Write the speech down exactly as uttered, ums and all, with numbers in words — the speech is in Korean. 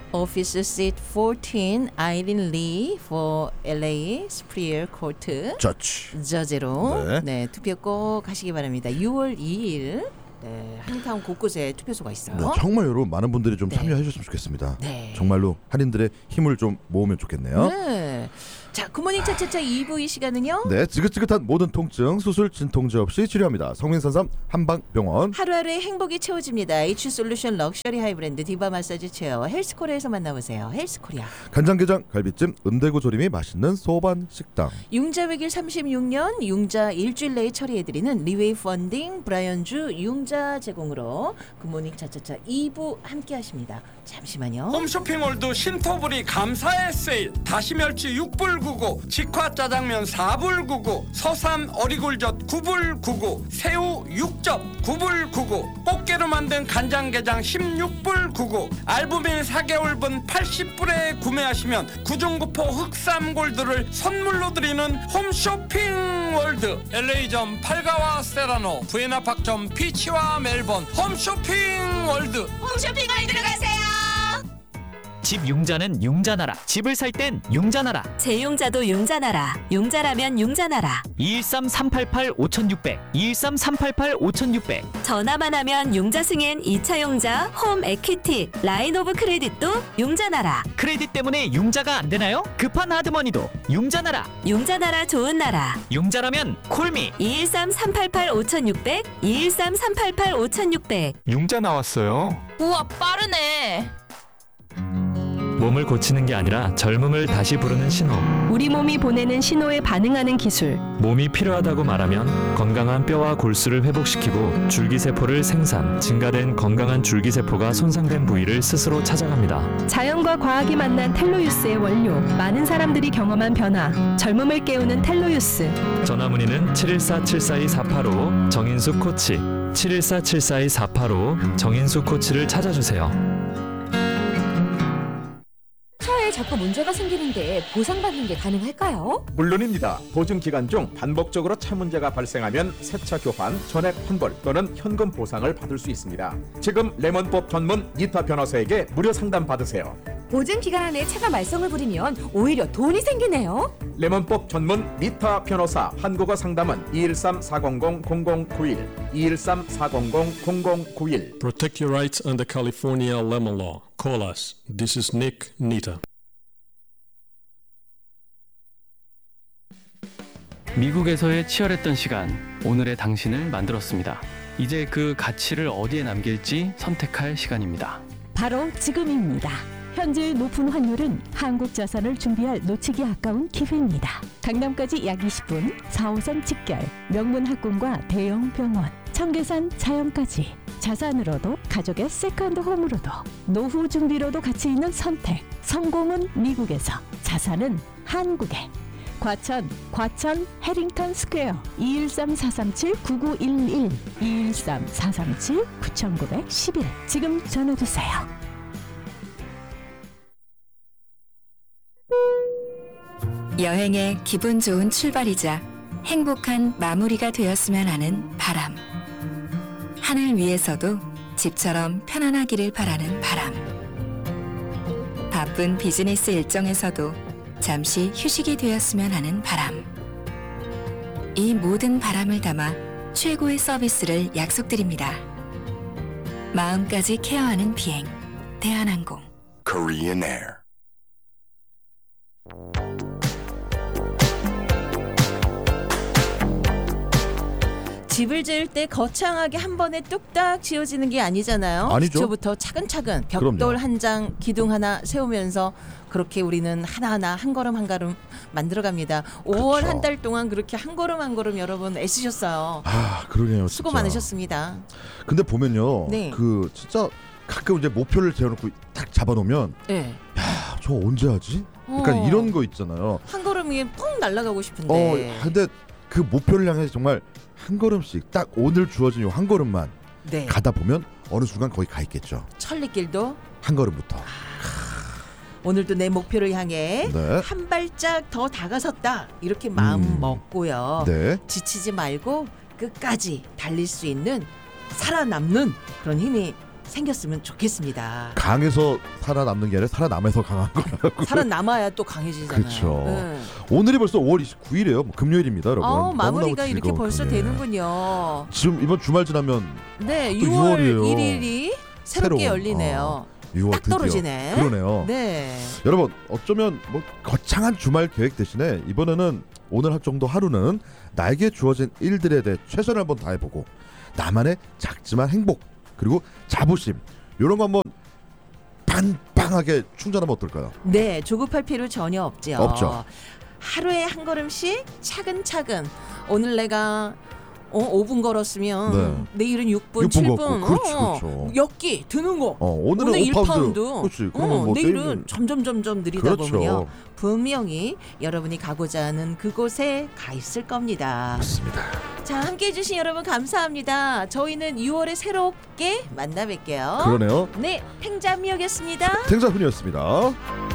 Office Seat fourteen, Eileen Lee for 엘에이 Superior Court 저지. 저지로 네. 네, 투표 꼭 하시기 바랍니다. 유월 이일 네, 한인타운 곳곳에 투표소가 있어요. 네, 정말 여러분 많은 분들이 좀 네. 참여해 주셨으면 좋겠습니다. 네. 정말로 한인들의 힘을 좀 모으면 좋겠네요. 네. 자, 굿모닝 차차차 이 부 이 시간은요. 네, 지긋지긋한 모든 통증 수술 진통제 없이 치료합니다. 성민산삼 한방병원. 하루하루의 행복이 채워집니다. H솔루션 럭셔리 하이브랜드 디바 마사지 체어 헬스코리아에서 만나보세요. 헬스코리아. 간장게장 갈비찜 은대구 조림이 맛있는 소반 식당. 융자 외길 삼십육 년 융자 일주일 내에 처리해드리는 리웨이 펀딩 브라이언주 융자 제공으로 굿모닝 차차차 이 부 함께 하십니다. 잠시만요. 홈쇼핑몰도 신토불이 감사의 세일. 다시멸치 육 불 구십구, 직화 짜장면 사 불 구십구, 서삼 어리굴젓 구 불 구십구, 새우 육접 구 불 구십구, 꽃게로 만든 간장게장 십육 불 구십구, 알부민 사 개월분 팔십 불에 구매하시면 구중구포 흑삼골드를 선물로 드리는 홈쇼핑 월드. 엘에이점 팔가와 세라노, 부에나팍점 피치와 멜번. 홈쇼핑 월드. 홈쇼핑 월드로 가세요. 집 융자는 융자나라. 집을 살 땐 융자나라. 재융자도 융자나라. 융자라면 융자나라. 이일삼 삼팔팔 오천육백, 이일삼 삼팔팔 오천육백. 전화만 하면 융자 승인 이 차 융자, 홈 에퀴티, 라인 오브 크레딧도 융자나라. 크레딧 때문에 융자가 안 되나요? 급한 하드머니도 융자나라. 융자나라 좋은 나라. 융자라면 콜미. 이일삼 삼팔팔 오천육백, 이일삼 삼팔팔 오천육백. 융자 나왔어요. 우와 빠르네. 몸을 고치는 게 아니라 젊음을 다시 부르는 신호. 우리 몸이 보내는 신호에 반응하는 기술. 몸이 필요하다고 말하면 건강한 뼈와 골수를 회복시키고 줄기세포를 생산, 증가된 건강한 줄기세포가 손상된 부위를 스스로 찾아갑니다. 자연과 과학이 만난 텔로유스의 원료. 많은 사람들이 경험한 변화. 젊음을 깨우는 텔로유스. 전화문의는 칠일사 칠사이 사팔오 정인수 코치, 칠일사 칠사이 사팔오 정인수 코치를 찾아주세요. 차에 자꾸 문제가 생기는데 보상받는 게 가능할까요? 물론입니다. 보증 기간 중 반복적으로 차 문제가 발생하면 새차 교환, 전액 환불 또는 현금 보상을 받을 수 있습니다. 지금 레몬법 전문 니타 변호사에게 무료 상담 받으세요. 보증 기간 안에 차가 말썽을 부리면 오히려 돈이 생기네요. 레몬법 전문 니타 변호사. 한국어 상담은 이일삼 사공공 공공구일, 이일삼 사공공 공공구일. Protect your rights under California lemon law. Call us. This is Nick Nita. 미국에서의 치열했던 시간, 오늘의 당신을 만들었습니다. 이제 그 가치를 어디에 남길지 선택할 시간입니다. 바로 지금입니다. 현재의 높은 환율은 한국 자산을 준비할 놓치기 아까운 기회입니다. 강남까지 약 이십 분, 사 호선 직결, 명문 학군과 대형 병원, 청계산 자연까지. 자산으로도 가족의 세컨드 홈으로도 노후 준비로도 가치 있는 선택. 성공은 미국에서, 자산은 한국에. 과천, 과천 해링턴 스퀘어 이일삼 사삼칠 구구일일, 이일삼 사삼칠 구구일일. 지금 전화주세요. 여행의 기분 좋은 출발이자 행복한 마무리가 되었으면 하는 바람. 하늘 위에서도 집처럼 편안하기를 바라는 바람. 바쁜 비즈니스 일정에서도 잠시 휴식이 되었으면 하는 바람. 이 모든 바람을 담아 최고의 서비스를 약속드립니다. 마음까지 케어하는 비행, 대한항공. Korean Air. 집을 지을 때 거창하게 한 번에 뚝딱 지어지는 게 아니잖아요. 아니죠. 기초부터 차근차근 벽돌 한 장, 기둥 하나 세우면서 그렇게 우리는 하나하나 한 걸음 한 걸음 만들어갑니다. 오월 한 달 동안 그렇게 한 걸음 한 걸음 여러분 애쓰셨어요. 아, 그러네요. 수고 진짜. 많으셨습니다. 근데 보면요, 네. 그 진짜 가끔 이제 목표를 재어놓고 딱 잡아놓으면, 네. 야, 저 언제 하지? 그러니까 어. 이런 거 있잖아요. 한 걸음이 펑 날아가고 싶은데. 어, 근데 그 목표를 향해서 정말 한 걸음씩 딱 오늘 주어진 요 한 걸음만 네. 가다 보면 어느 순간 거기 가 있겠죠. 천리길도 한 걸음부터. 오늘도 내 목표를 향해 네. 한 발짝 더 다가섰다 이렇게 마음 음. 먹고요. 네. 지치지 말고 끝까지 달릴 수 있는 살아남는 그런 힘이 생겼으면 좋겠습니다. 강해서 살아남는 게 아니라 살아남아서 강한 거라고. 살아남아야 또 강해지잖아요. 그렇죠. 네. 오늘이 벌써 오월 이십구일이에요. 금요일입니다, 여러분. 어, 마무리가 너무너무 이렇게 벌써 예. 되는군요. 지금 이번 주말 지나면 네, 또 유월 유월이에요. 일일이 새롭게 새로운, 열리네요. 어, 유월 딱 드디어. 떨어지네. 그러네요. 네. 여러분 어쩌면 뭐 거창한 주말 계획 대신에 이번에는 오늘 할 정도 하루는 나에게 주어진 일들에 대해 최선을 한번 다해보고 나만의 작지만 행복 그리고 자부심 이런 거 한번 빵빵하게 충전하면 어떨까요? 네, 조급할 필요 전혀 없죠. 없죠. 하루에 한 걸음씩 차근차근. 오늘 내가 어, 오 분 걸었으면 네. 내일은 육 분, 육 분 칠 분. 걷고. 그렇지, 어, 그렇죠. 엮기 드는 거. 어, 오늘은 오늘 오 일 파운드. 파운드. 그렇지. 그러면 어, 뭐 내일은 내일은 점점 점점 느리다 그렇죠. 보면요. 분명히 여러분이 가고자 하는 그곳에 가 있을 겁니다. 맞습니다. 자, 함께해 주신 여러분 감사합니다. 저희는 유월에 새롭게 만나 뵐게요. 그러네요. 네, 팽자미역이었습니다. 탱자훈이었습니다.